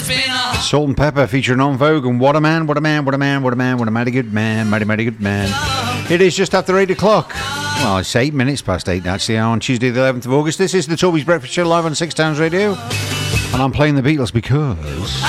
Salt and Pepper featuring En Vogue and What a Man, What a Man, What a Man, What a Man, What a Mighty Good Man, Mighty, Mighty Good Man. It is just after 8 o'clock. Well, it's 8 minutes past 8 actually on Tuesday the 11th of August. This is the Toby's Breakfast Show live on Six Towns Radio. And I'm playing the Beatles because...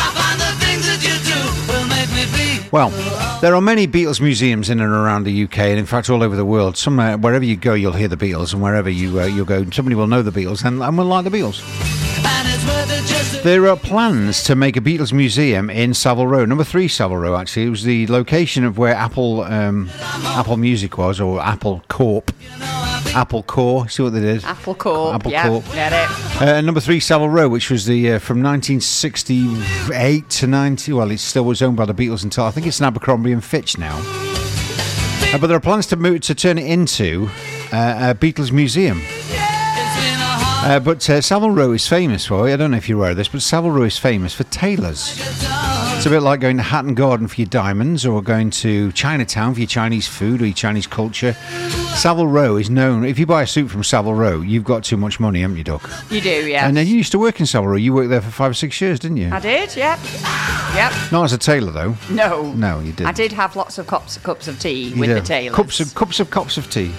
Well, there are many Beatles museums in and around the UK, and in fact all over the world. Somewhere, wherever you go, you'll hear the Beatles, and wherever you'll go, somebody will know the Beatles and will like the Beatles. There are plans to make a Beatles museum in Savile Row, number 3 Savile Row. Actually, it was the location of where Apple Music was, or Apple Corp. Apple Core, see what they did? Apple Corp, Apple yeah, Corp. get it. Number 3 Savile Row, which was the from 1968 to 90. Well, it still was owned by the Beatles until I think it's an Abercrombie and Fitch now. But there are plans to turn it into a Beatles museum. But Savile Row is famous for, I don't know if you're aware of this, but Savile Row is famous for tailors. It's a bit like going to Hatton Garden for your diamonds, or going to Chinatown for your Chinese food or your Chinese culture. Savile Row is known, if you buy a suit from Savile Row, you've got too much money, haven't you, Duck? You do, yeah. And then you used to work in Savile Row. You worked there for 5 or 6 years, didn't you? I did, yep. Yep. Not as a tailor, though. No. No, you didn't. I did have lots of cups of tea with the tailors. Cups of tea.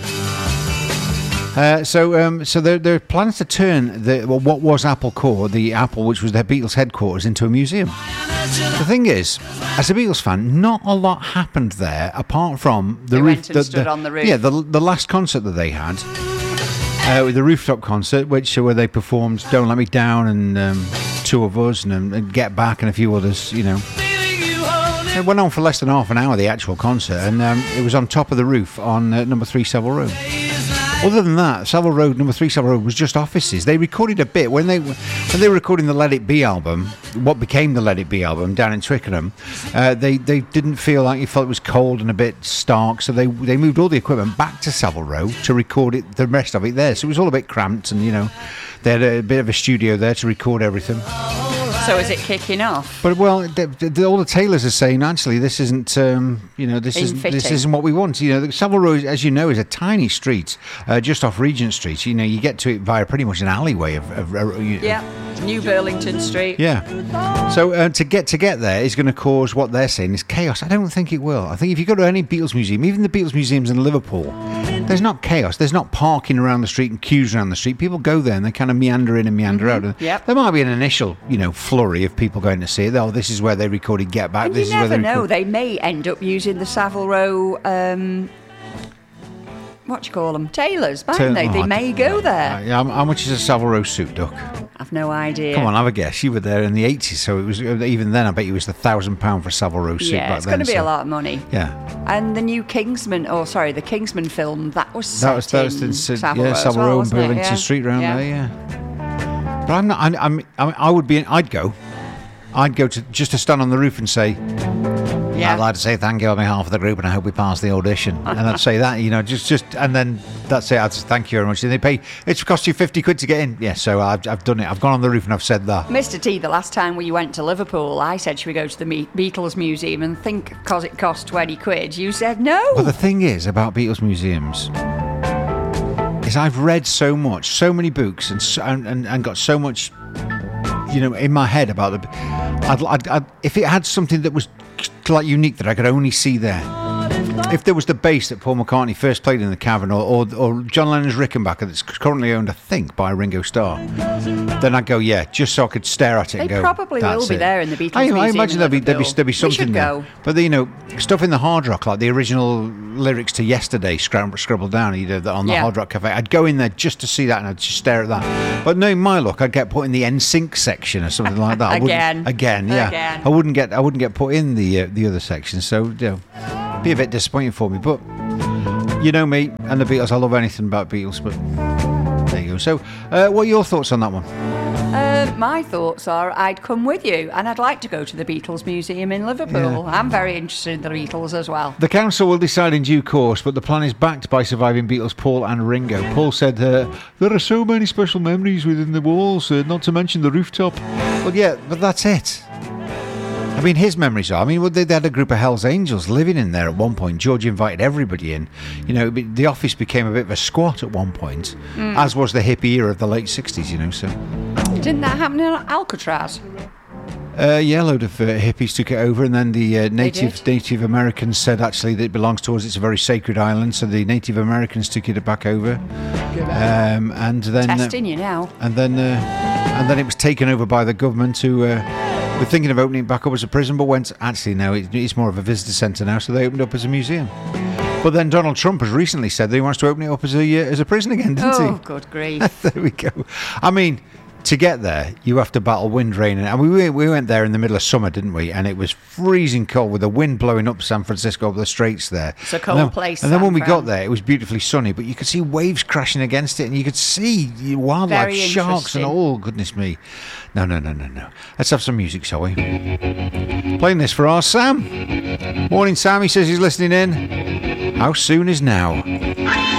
So there are plans to turn what was Apple Core, the Apple, which was their Beatles headquarters, into a museum. The thing is, as a Beatles fan, not a lot happened there apart from the roof. Went and stood on the roof. Yeah, the last concert that they had, with the rooftop concert, where they performed "Don't Let Me Down" and Two of Us and Get Back and a few others. You know, it went on for less than half an hour, the actual concert, and it was on top of the roof on number 3 Savile Row. Other than that, Savile Row, number 3 Savile Row, was just offices. They recorded a bit when they were recording the Let It Be album, what became the Let It Be album down in Twickenham. They didn't feel like, you felt it was cold and a bit stark, so they moved all the equipment back to Savile Row to record it, the rest of it there. So it was all a bit cramped, and they had a bit of a studio there to record everything. So is it kicking off? But all the tailors are saying, actually, this isn't, this isn't what we want. Savile Row, as you know, is a tiny street just off Regent Street. You get to it via pretty much an alleyway of New Burlington Street. Yeah. So to get there is going to cause what they're saying is chaos. I don't think it will. I think if you go to any Beatles museum, even the Beatles museums in Liverpool, there's not chaos. There's not parking around the street and queues around the street. People go there and they kind of meander in and meander out. Yep. There might be an initial, flurry of people going to see it. Oh, this is where they recorded Get Back. And you never know. They may end up using the Savile Row, tailors, mightn't they? They may go there. How much is a Savile Row suit, Duck? I've no idea. Come on, have a guess. You were there in the 80s, so it was, even then I bet you it was £1,000 for a Savile Row suit back then. Yeah, it's going to be a lot of money. Yeah. And the new the Kingsman film, that was set in Savile Row, Savile Row and Burlington Street around there, yeah. But I'm not. I'd go to stand on the roof and say, I'd like to say thank you on behalf of the group, and I hope we pass the audition. And I'd say that, just, and then that's it. I'd say thank you very much. And they pay. It's cost you £50 to get in. Yeah, so I've done it. I've gone on the roof and I've said that. Mr. T, the last time we went to Liverpool, I said, should we go to the Beatles Museum and think because it cost £20? You said no. Well, the thing is about Beatles museums is I've read so much, so many books, and got so much, in my head about I'd if it had something that was like unique that I could only see there. If there was the bass that Paul McCartney first played in the Cavern, or John Lennon's Rickenbacker that's currently owned, I think, by Ringo Starr, then I'd go, just so I could stare at it and go, they probably will be there in the Beatles Museum. I imagine there'd be something there. Go. But stuff in the Hard Rock, like the original lyrics to Yesterday, scribbled down on the Hard Rock Cafe. I'd go in there just to see that, and I'd just stare at that. But knowing my luck, I'd get put in the NSYNC section or something like that. Again. I wouldn't get put in the other section. So be a bit disappointing for me, but you know me and the Beatles, I love anything about Beatles, but there you go. So what are your thoughts on that one? My thoughts are I'd come with you, and I'd like to go to the Beatles Museum in Liverpool. Yeah. I'm very interested in the Beatles as well. The council will decide in due course, but the plan is backed by surviving Beatles Paul and Ringo. Paul said, there are so many special memories within the walls, not to mention the rooftop. Well, yeah, but that's it. I mean, his memories are. They had a group of Hells Angels living in there at one point. George invited everybody in. The office became a bit of a squat at one point, as was the hippie era of the late 60s, so. Didn't that happen in Alcatraz? Yeah, a load of hippies took it over, and then the Native Americans said actually that it belongs to us. It's a very sacred island, so the Native Americans took it back over. And then testing you now. And then it was taken over by the government who were thinking of opening it back up as a prison, but went actually no, it's more of a visitor centre now, so they opened it up as a museum. But then Donald Trump has recently said that he wants to open it up as a prison again, didn't he? Oh, good grief. There we go. I mean, to get there, you have to battle wind, rain, and we went there in the middle of summer, didn't we? And it was freezing cold with the wind blowing up San Francisco, up the straits there. It's a cold place. And then when we got there, it was beautifully sunny, but you could see waves crashing against it, and you could see wildlife, sharks, and oh, goodness me. No. Let's have some music, shall we? Playing this for our Sam. Morning, Sam. He says he's listening in. How soon is now?